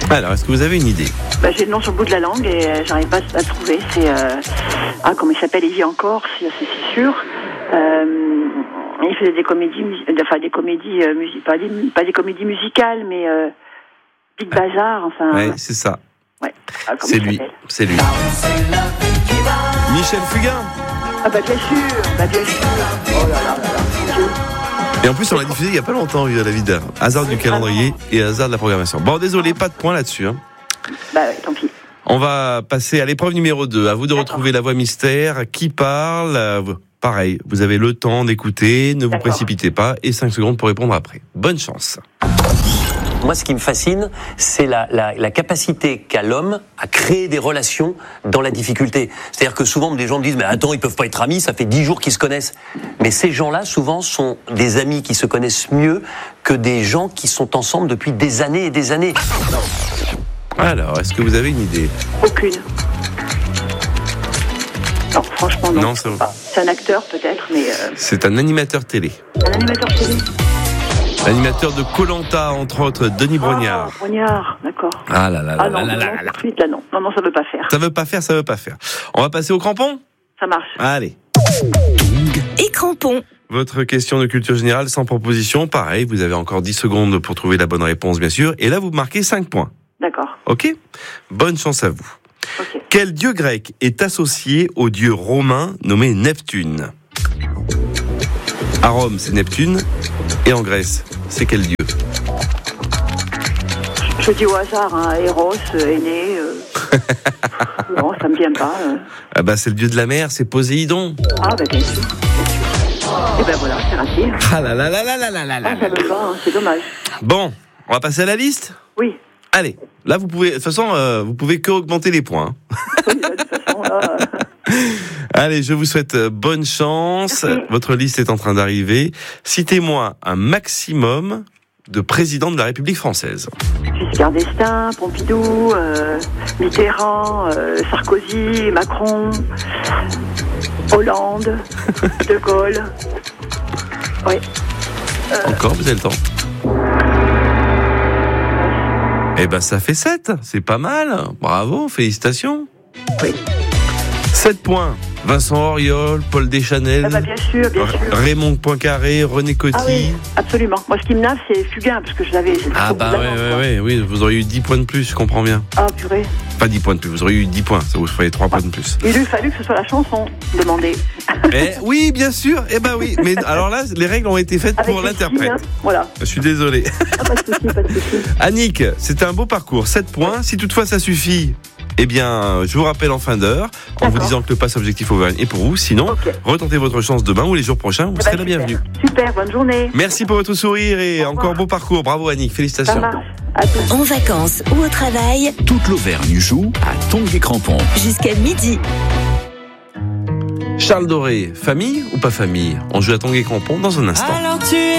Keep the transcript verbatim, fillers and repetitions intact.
Alors, est-ce que vous avez une idée? Bah, j'ai le nom sur le bout de la langue et euh, j'arrive pas à trouver. C'est euh... ah comment il s'appelle? Il vit encore, c'est, c'est, c'est sûr. Euh... Il faisait des comédies, enfin des comédies, euh, musi... pas, des... pas des comédies musicales, mais euh... Big Bazar, enfin. Ouais, c'est ça. Ouais. Ah, c'est lui, c'est lui. Michel Fugain. Ah bah bien sûr, bah bien sûr. Oh là là là là. Et en plus, on l'a diffusé il n'y a pas longtemps, Viva la vida. Hasard du calendrier et hasard de la programmation. Bon, désolé, pas de point là-dessus. Hein. Bah ouais, tant pis. On va passer à l'épreuve numéro deux. À vous de D'accord. retrouver la voix mystère. Qui parle? Pareil, vous avez le temps d'écouter, ne vous D'accord. précipitez pas et cinq secondes pour répondre après. Bonne chance. Moi, ce qui me fascine, c'est la, la, la capacité qu'a l'homme à créer des relations dans la difficulté. C'est-à-dire que souvent, des gens me disent « Mais attends, ils peuvent pas être amis, ça fait dix jours qu'ils se connaissent. » Mais ces gens-là, souvent, sont des amis qui se connaissent mieux que des gens qui sont ensemble depuis des années et des années. Alors, est-ce que vous avez une idée? Aucune. Non, franchement, non. Non, ça va. C'est un acteur, peut-être, mais... Euh... C'est un animateur télé. Un animateur télé. L'animateur de Koh-Lanta, entre autres, Denis Brognard. Ah, Brognard, d'accord. Ah là là là Ah non, là là non, là là. tout de suite, là, non. Non, non, ça veut pas faire. Ça veut pas faire, ça veut pas faire. On va passer au crampon? Ça marche. Allez. Et crampon. Votre question de culture générale sans proposition, pareil, vous avez encore dix secondes pour trouver la bonne réponse, bien sûr. Et là, vous marquez cinq points. D'accord. Ok? Bonne chance à vous. Ok. Quel dieu grec est associé au dieu romain nommé Neptune? À Rome, c'est Neptune. Et en Grèce, c'est quel dieu? Je dis au hasard, hein, Eros, euh, Aîné... Euh... non, ça me vient pas. Euh... Ah bah, c'est le dieu de la mer, c'est Poséidon. Ah bah bien sûr, bien sûr. Et ben voilà, c'est raté. Ah là là là là là là là là. Ah, ça veut pas, hein, c'est dommage. Bon, on va passer à la liste? Oui. Allez, là vous pouvez, de toute façon, euh, vous pouvez que augmenter les points. Oui, de toute façon, là... Allez, je vous souhaite bonne chance. Merci. Votre liste est en train d'arriver. Citez-moi un maximum de présidents de la République française. Giscard d'Estaing, Pompidou, euh, Mitterrand, euh, Sarkozy, Macron, Hollande, De Gaulle. Oui. Euh, Encore, vous avez le temps. Eh ben, ça fait sept. C'est pas mal. Bravo, félicitations. oui. sept points. Vincent Auriol, Paul Deschanel, Ah bah bien sûr, bien sûr. Raymond Poincaré, René Coty. Ah oui, absolument. Moi, ce qui me nave, c'est Fugain, parce que je l'avais... c'était Ah trop bah bon ouais, d'avance, ouais, quoi. ouais, oui, vous auriez eu dix points de plus, je comprends bien. Ah, purée. Pas dix points de plus, vous auriez eu dix points, ça vous ferait trois points de plus. Il lui fallu que ce soit la chanson demandée. Eh, oui, bien sûr, eh ben oui, mais alors là, les règles ont été faites Avec pour les l'interprète. signes, hein. Voilà. Je suis désolé. Ah, pas de souci, pas de souci. Annick, c'était un beau parcours, sept points. Si toutefois ça suffit, eh bien, je vous rappelle en fin d'heure, en vous D'accord. disant que le pass objectif Auvergne est pour vous. Sinon, Ok. retentez votre chance demain ou les jours prochains, vous Eh serez ben, la super. bienvenue. Super, bonne journée. Merci pour votre sourire et Au revoir. encore beau parcours. Bravo Annick, Ça félicitations. marche. À tous. En vacances ou au travail, Toute l'Auvergne joue à Tongue et Crampon. jusqu'à midi. Charles Doré, famille ou pas famille? On joue à Tongue et Crampon dans un instant. Alors tu